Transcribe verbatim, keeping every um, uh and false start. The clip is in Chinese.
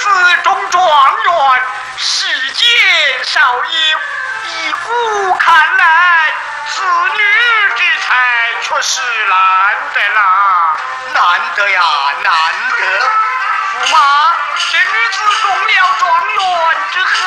子中状元，世间少有。依古看来，此女之才却是难得啦， 难得呀，难得。 驸马，这女子中了状元之后。